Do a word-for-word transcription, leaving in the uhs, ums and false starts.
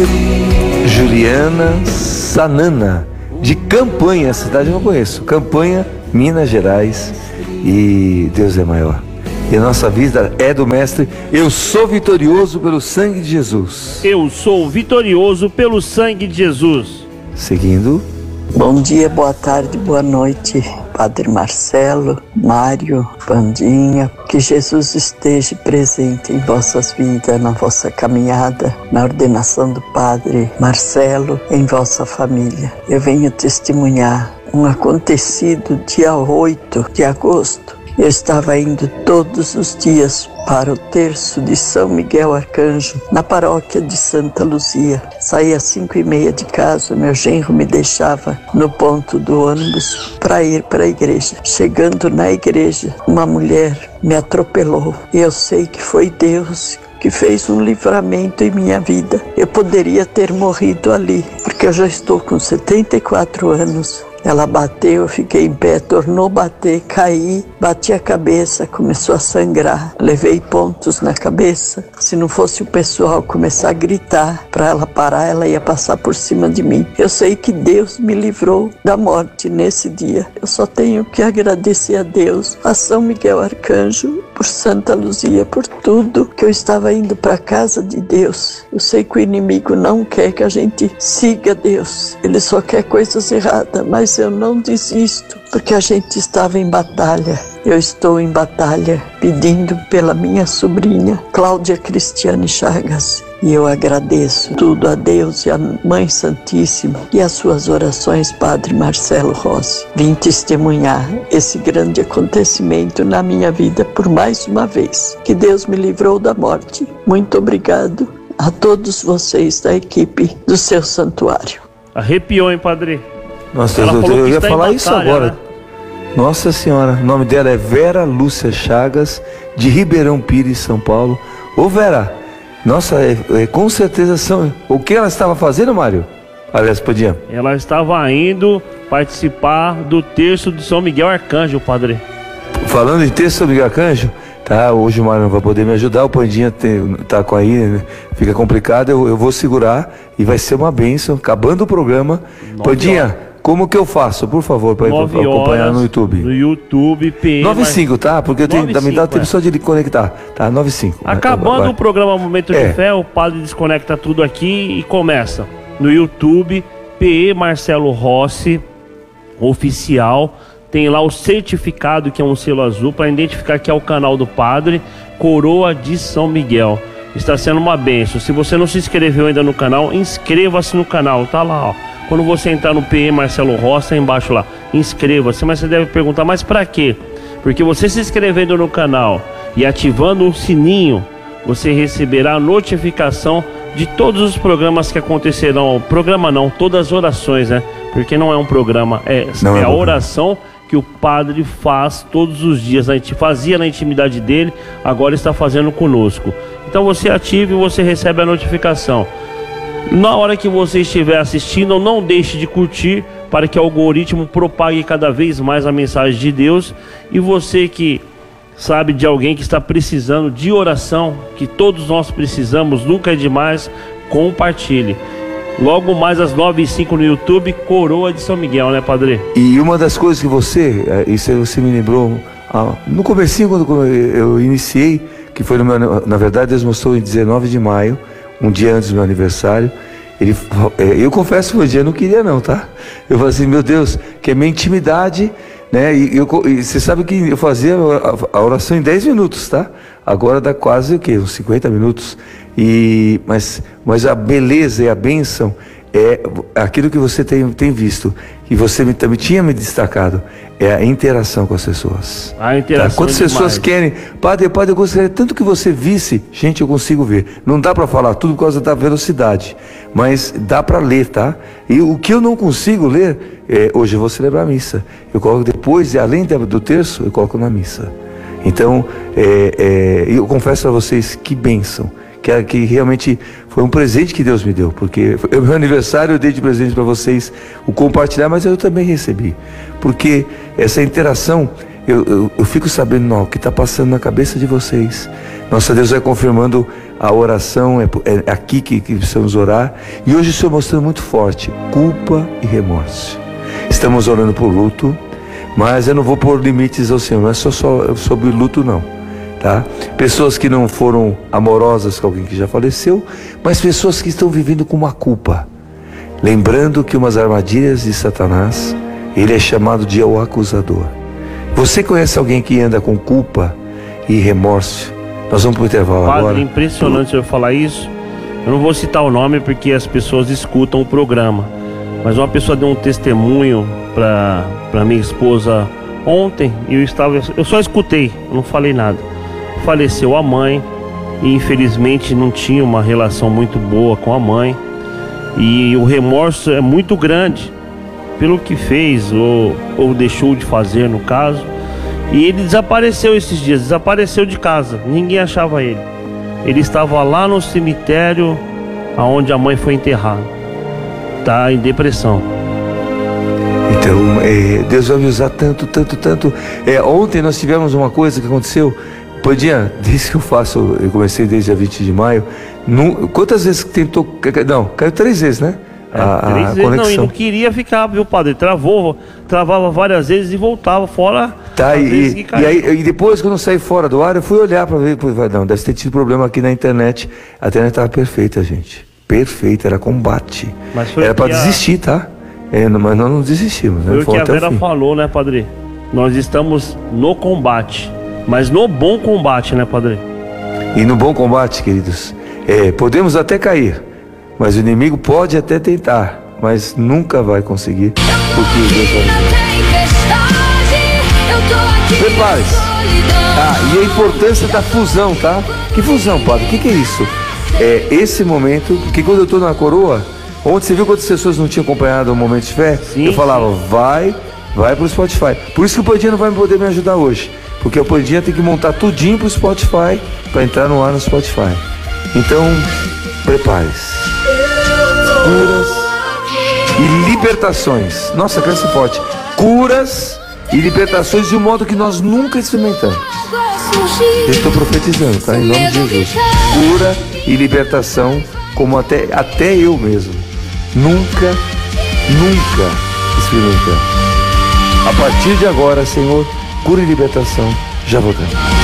Juliana Sanana, de Campanha, essa cidade eu não conheço, Campanha, Minas Gerais, e Deus é maior. E a nossa vida é do Mestre. Eu sou vitorioso pelo sangue de Jesus. Eu sou vitorioso pelo sangue de Jesus. Seguindo. Bom dia, boa tarde, boa noite, Padre Marcelo, Mário, Pandinha. Que Jesus esteja presente em vossas vidas, na vossa caminhada, na ordenação do Padre Marcelo, em vossa família. Eu venho testemunhar um acontecido dia oito de agosto. Eu estava indo todos os dias para o terço de São Miguel Arcanjo, na paróquia de Santa Luzia. Saía às cinco e meia de casa, meu genro me deixava no ponto do ônibus para ir para a igreja. Chegando na igreja, uma mulher me atropelou. E eu sei que foi Deus que fez um livramento em minha vida. Eu poderia ter morrido ali, porque eu já estou com setenta e quatro anos. Ela bateu, eu fiquei em pé, tornou a bater, caí, bati a cabeça, começou a sangrar. Levei pontos na cabeça. Se não fosse o pessoal começar a gritar para ela parar, ela ia passar por cima de mim. Eu sei que Deus me livrou da morte nesse dia. Eu só tenho que agradecer a Deus, a São Miguel Arcanjo, por Santa Luzia, por tudo, que eu estava indo para a casa de Deus. Eu sei que o inimigo não quer que a gente siga Deus. Ele só quer coisas erradas, mas eu não desisto, porque a gente estava em batalha. Eu estou em batalha pedindo pela minha sobrinha, Cláudia Cristiane Chagas. E eu agradeço tudo a Deus e a Mãe Santíssima e as suas orações, Padre Marcelo Rossi. Vim testemunhar esse grande acontecimento na minha vida por mais uma vez. Que Deus me livrou da morte. Muito obrigado a todos vocês da equipe do seu santuário. Arrepiou, hein, Padre? Nossa, eu, eu ia falar batalha, isso agora. Né? Nossa Senhora, o nome dela é Vera Lúcia Chagas, de Ribeirão Pires, São Paulo. Ô Vera, nossa, é, é, com certeza são... O que ela estava fazendo, Mário? Aliás, podia. Ela estava indo participar do terço de São Miguel Arcanjo, Padre. Falando em terço de São Miguel Arcanjo, tá, hoje o Mário não vai poder me ajudar, o Pandinha tem, tá com aí, né? Fica complicado, eu, eu vou segurar e vai ser uma bênção, acabando o programa. Pandinha, horas. Como que eu faço, por favor, para acompanhar no YouTube? No YouTube, P M. nove e cinco, tá? Porque eu tenho, me dá tempo só de conectar. Tá, nove e cinco. Acabando vai. o programa Momento é. de Fé, o padre desconecta tudo aqui e começa. No YouTube, P E Marcelo Rossi, oficial. Tem lá o certificado, que é um selo azul, para identificar que é o canal do padre, Coroa de São Miguel. Está sendo uma bênção. Se você não se inscreveu ainda no canal, inscreva-se no canal, tá lá, ó. Quando você entrar no P E Marcelo Rossi, tá embaixo lá, inscreva-se. Mas você deve perguntar, mas para quê? Porque você se inscrevendo no canal e ativando o sininho, você receberá a notificação de todos os programas que acontecerão. Programa não, todas as orações, né? Porque não é um programa, é, não é, é a oração que o padre faz todos os dias. A gente fazia na intimidade dele, agora está fazendo conosco. Então você ativa e você recebe a notificação. Na hora que você estiver assistindo, não deixe de curtir, para que o algoritmo propague cada vez mais a mensagem de Deus. E você que sabe de alguém que está precisando de oração, que todos nós precisamos, nunca é demais, compartilhe. Logo mais às nove e cinco no YouTube, Coroa de São Miguel, né, Padre? E uma das coisas que você, isso você me lembrou, no comecinho, quando eu iniciei, que foi no meu, na verdade Deus mostrou em dezenove de maio, um dia antes do meu aniversário. Ele, eu confesso que foi um dia eu não queria não, tá? Eu falei assim, meu Deus, que é minha intimidade, né? E, eu, e você sabe que eu fazia a, a oração em dez minutos, tá? Agora dá quase o quê? Uns cinquenta minutos. E, mas, mas a beleza e a bênção é aquilo que você tem, tem visto, que você me, também tinha me destacado, é a interação com as pessoas. A interação. Tá? Quantas pessoas querem, padre, padre, eu gostaria tanto que você visse. Gente, eu consigo ver. Não dá para falar tudo por causa da velocidade, mas dá para ler, tá? E o que eu não consigo ler, é, hoje eu vou celebrar a missa. Eu coloco depois, e além do terço, eu coloco na missa. Então, é, é, eu confesso a vocês que bênção. Que, que realmente foi um presente que Deus me deu, porque foi o meu aniversário, eu dei de presente para vocês o compartilhar, mas eu também recebi, porque essa interação eu, eu, eu fico sabendo não, o que está passando na cabeça de vocês. Nossa Deus vai confirmando a oração, é, é aqui que, que precisamos orar. E hoje o Senhor mostrando muito forte, culpa e remorso. Estamos orando por luto, mas eu não vou pôr limites ao Senhor, não é só, só sobre luto não, tá? Pessoas que não foram amorosas com alguém que já faleceu, mas pessoas que estão vivendo com uma culpa. Lembrando que umas armadilhas de Satanás, ele é chamado de o acusador. Você conhece alguém que anda com culpa e remorso? Nós vamos para o intervalo Padre, agora. Impressionante eu falar isso. Eu não vou citar o nome porque as pessoas escutam o programa. Mas uma pessoa deu um testemunho para para minha esposa ontem e eu estava, eu só escutei, eu não falei nada. Faleceu a mãe e infelizmente não tinha uma relação muito boa com a mãe e o remorso é muito grande pelo que fez ou, ou deixou de fazer no caso. E ele desapareceu esses dias, desapareceu de casa, ninguém achava ele. Ele estava lá no cemitério aonde a mãe foi enterrada. Tá em depressão. Então, é, Deus vai me usar tanto, tanto, tanto. É, ontem nós tivemos uma coisa que aconteceu. Podia, desde que eu faço, eu comecei desde a vinte de maio. Num, quantas vezes tentou? Não, caiu três vezes, né? É, a, três a vezes conexão. não, e não queria ficar, viu, padre? Travou, travava várias vezes e voltava fora. Tá, e, e, e, aí, e depois, quando eu saí fora do ar, eu fui olhar para ver. Não, deve ter tido problema aqui na internet. A internet estava perfeita, gente. Perfeita, era combate. Era para desistir, tá? É, mas nós não desistimos, né? Foi o que a Vera falou, né, padre? Nós estamos no combate, mas no bom combate, né, padre? E no bom combate, queridos, é, podemos até cair, mas o inimigo pode até tentar, mas nunca vai conseguir, porque Deus vai nos Prepare-se. Ah, e a importância da fusão, tá? Que fusão, padre? O que, que é isso? É esse momento, porque quando eu estou na coroa, ontem você viu quantas pessoas não tinham acompanhado o Momento de Fé? Sim, eu falava, sim. vai, vai pro Spotify. Por isso que o Pandinha não vai poder me ajudar hoje, porque o Pandinha tem que montar tudinho pro Spotify, para entrar no ar no Spotify. Então, prepare-se. Curas e libertações. Nossa, cresce forte. Curas e libertações de um modo que nós nunca experimentamos. Eu estou profetizando, tá? Em nome de Jesus. Cura e libertação, como até, até eu mesmo nunca, nunca experimentei. A partir de agora, Senhor, cura e libertação. Já voltamos.